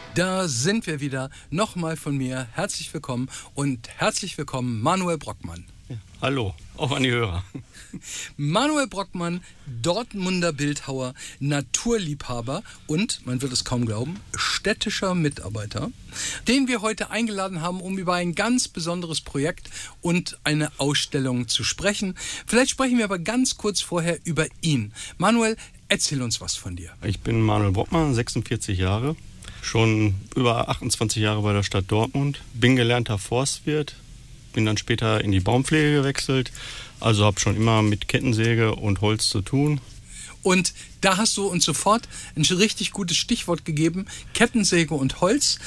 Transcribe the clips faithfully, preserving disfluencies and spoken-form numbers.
Da sind wir wieder. Nochmal von mir herzlich willkommen und herzlich willkommen Manuel Brockmann. Ja, hallo, auch an die Hörer. Manuel Brockmann, Dortmunder Bildhauer, Naturliebhaber und, man wird es kaum glauben, städtischer Mitarbeiter, den wir heute eingeladen haben, um über ein ganz besonderes Projekt und eine Ausstellung zu sprechen. Vielleicht sprechen wir aber ganz kurz vorher über ihn. Manuel, erzähl uns was von dir. Ich bin Manuel Brockmann, sechsundvierzig Jahre, schon über achtundzwanzig Jahre bei der Stadt Dortmund, bin gelernter Forstwirt, bin dann später in die Baumpflege gewechselt, also habe schon immer mit Kettensäge und Holz zu tun. Und da hast du uns sofort ein richtig gutes Stichwort gegeben, Kettensäge und Holz.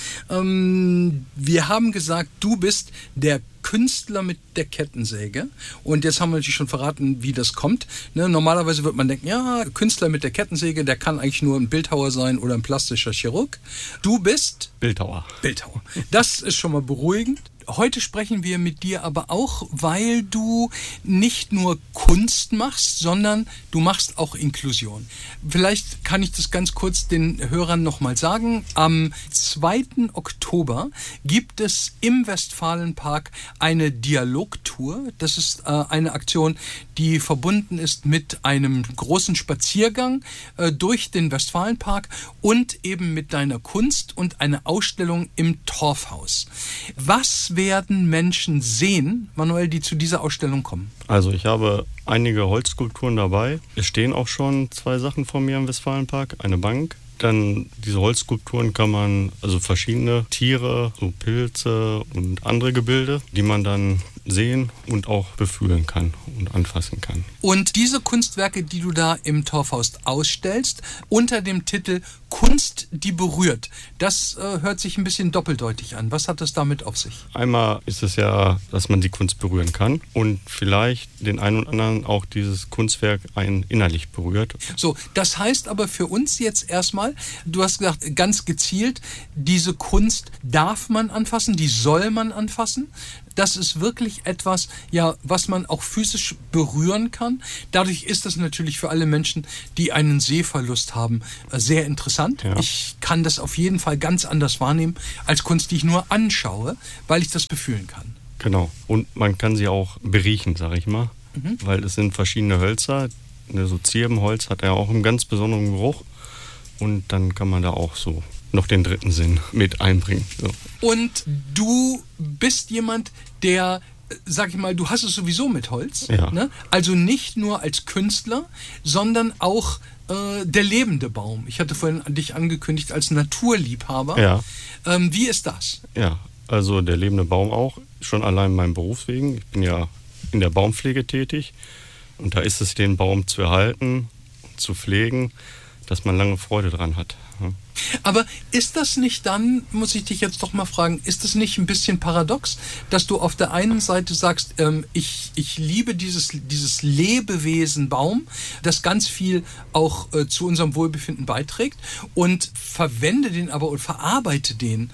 Ähm, wir haben gesagt, du bist der Künstler mit der Kettensäge. Und jetzt haben wir natürlich schon verraten, wie das kommt. Ne, normalerweise wird man denken, ja, Künstler mit der Kettensäge, der kann eigentlich nur ein Bildhauer sein oder ein plastischer Chirurg. Du bist Bildhauer. Bildhauer. Das ist schon mal beruhigend. Heute sprechen wir mit dir aber auch, weil du nicht nur Kunst machst, sondern du machst auch Inklusion. Vielleicht kann ich das ganz kurz den Hörern nochmal sagen. Am zweiten Oktober gibt es im Westfalenpark eine Dialogtour. Das ist äh, eine Aktion, die verbunden ist mit einem großen Spaziergang äh, durch den Westfalenpark und eben mit deiner Kunst und eine Ausstellung im Torfhaus. Was werden Menschen sehen, Manuel, die zu dieser Ausstellung kommen? Also ich habe einige Holzskulpturen dabei. Es stehen auch schon zwei Sachen vor mir im Westfalenpark, eine Bank. Dann diese Holzskulpturen kann man, also verschiedene Tiere, so Pilze und andere Gebilde, die man dann sehen und auch befühlen kann und anfassen kann. Und diese Kunstwerke, die du da im Torfhaus ausstellst, unter dem Titel Kunst, die berührt, das äh, hört sich ein bisschen doppeldeutig an. Was hat das damit auf sich? Einmal ist es ja, dass man die Kunst berühren kann und vielleicht den einen oder anderen auch dieses Kunstwerk einen innerlich berührt. So, das heißt aber für uns jetzt erstmal, du hast gesagt, ganz gezielt, diese Kunst darf man anfassen, die soll man anfassen. Das ist wirklich etwas, ja, was man auch physisch berühren kann. Dadurch ist das natürlich für alle Menschen, die einen Sehverlust haben, sehr interessant. Ja. Ich kann das auf jeden Fall ganz anders wahrnehmen als Kunst, die ich nur anschaue, weil ich das befühlen kann. Genau. Und man kann sie auch beriechen, sage ich mal, mhm. weil es sind verschiedene Hölzer. So Zirbenholz hat ja auch einen ganz besonderen Geruch. Und dann kann man da auch so noch den dritten Sinn mit einbringen. So. Und du bist jemand, der, sag ich mal, du hast es sowieso mit Holz. Ja. Ne? Also nicht nur als Künstler, sondern auch äh, der lebende Baum. Ich hatte vorhin dich angekündigt als Naturliebhaber. Ja. Ähm, wie ist das? Ja, also der lebende Baum auch, schon allein meinem Berufswegen. Ich bin ja in der Baumpflege tätig und da ist es, den Baum zu erhalten, zu pflegen, dass man lange Freude dran hat. Aber ist das nicht dann, muss ich dich jetzt doch mal fragen, ist das nicht ein bisschen paradox, dass du auf der einen Seite sagst, ähm, ich, ich liebe dieses, dieses Lebewesen Baum, das ganz viel auch äh, zu unserem Wohlbefinden beiträgt und verwende den aber und verarbeite den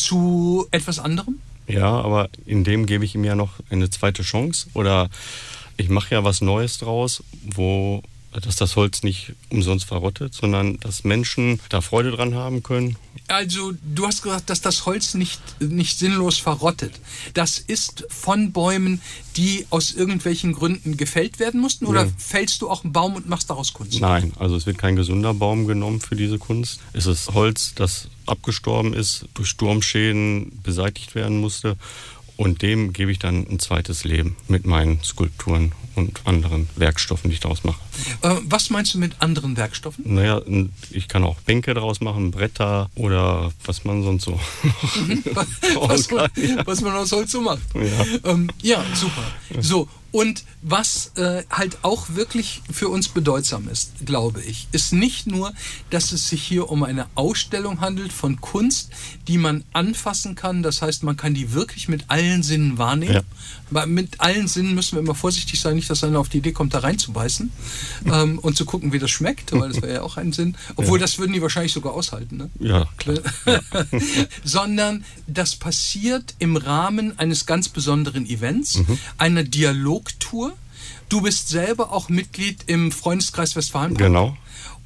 zu etwas anderem? Ja, aber in dem gebe ich ihm ja noch eine zweite Chance oder ich mache ja was Neues draus, wo dass das Holz nicht umsonst verrottet, sondern dass Menschen da Freude dran haben können. Also du hast gesagt, dass das Holz nicht, nicht sinnlos verrottet. Das ist von Bäumen, die aus irgendwelchen Gründen gefällt werden mussten? Oder ja. Fällst du auch einen Baum und machst daraus Kunst? Nein, also es wird kein gesunder Baum genommen für diese Kunst. Es ist Holz, das abgestorben ist, durch Sturmschäden beseitigt werden musste. Und dem gebe ich dann ein zweites Leben mit meinen Skulpturen und anderen Werkstoffen, die ich daraus mache. Äh, was meinst du mit anderen Werkstoffen? Naja, ich kann auch Bänke daraus machen, Bretter oder was man sonst so was, man, was man aus Holz so macht. Ja, ähm, ja super. So, und was äh, halt auch wirklich für uns bedeutsam ist, glaube ich, ist nicht nur, dass es sich hier um eine Ausstellung handelt von Kunst, die man anfassen kann. Das heißt, man kann die wirklich mit allen Sinnen wahrnehmen. Ja. Aber mit allen Sinnen müssen wir immer vorsichtig sein, nicht, dass einer auf die Idee kommt, da reinzubeißen ähm, und zu gucken, wie das schmeckt, weil das wäre ja auch ein Sinn. Obwohl, ja. Das würden die wahrscheinlich sogar aushalten. Ne? Ja, klar. Ja. Sondern das passiert im Rahmen eines ganz besonderen Events, mhm. einer Dialogtour. Du bist selber auch Mitglied im Freundeskreis Westfalenpark. Genau.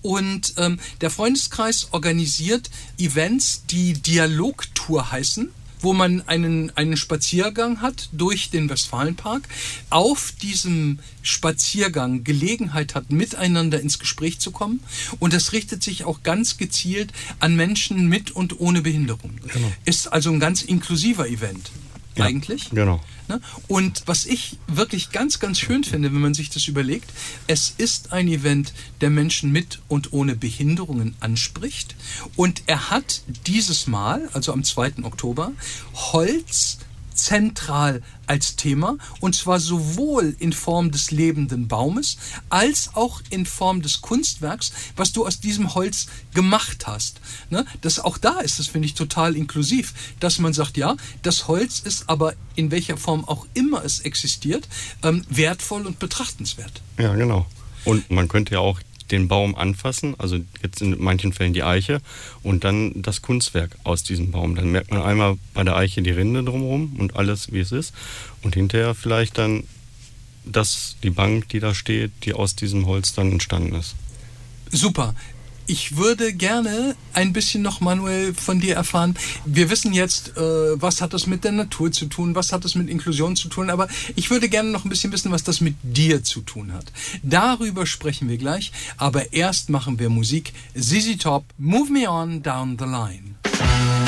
Und ähm, der Freundeskreis organisiert Events, die Dialogtour heißen, wo man einen, einen Spaziergang hat durch den Westfalenpark, auf diesem Spaziergang Gelegenheit hat, miteinander ins Gespräch zu kommen. Und das richtet sich auch ganz gezielt an Menschen mit und ohne Behinderung. Genau. Ist also ein ganz inklusiver Event. Ja, eigentlich. Genau. Und was ich wirklich ganz, ganz schön finde, wenn man sich das überlegt, es ist ein Event, der Menschen mit und ohne Behinderungen anspricht. Und er hat dieses Mal, also am zweiten Oktober, Holz zentral als Thema, und zwar sowohl in Form des lebenden Baumes als auch in Form des Kunstwerks, was du aus diesem Holz gemacht hast. Ne? Das, auch da ist es, finde ich, total inklusiv, dass man sagt, ja, das Holz ist aber in welcher Form auch immer es existiert, ähm, wertvoll und betrachtenswert. Ja, genau. Und man könnte ja auch den Baum anfassen, also jetzt in manchen Fällen die Eiche, und dann das Kunstwerk aus diesem Baum. Dann merkt man einmal bei der Eiche die Rinde drumherum und alles, wie es ist, und hinterher vielleicht dann das, die Bank, die da steht, die aus diesem Holz dann entstanden ist. Super. Ich würde gerne ein bisschen noch, Manuel, von dir erfahren. Wir wissen jetzt, äh, was hat das mit der Natur zu tun, was hat das mit Inklusion zu tun, aber ich würde gerne noch ein bisschen wissen, was das mit dir zu tun hat. Darüber sprechen wir gleich, aber erst machen wir Musik. Z Z Top, Move Me On Down the Line.